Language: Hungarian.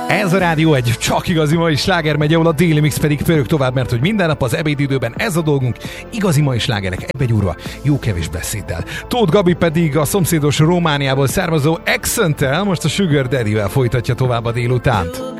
Ez a Rádió egy csak igazi mai sláger megy, ahol a déli mix pedig pörög tovább, mert hogy minden nap az ebédidőben ez a dolgunk, igazi mai slágerek egy-egy jó kevés beszéddel. Tóth Gabi pedig a szomszédos Romániából származó Accent-tel most a Sugar Daddy-vel folytatja tovább a délutánt.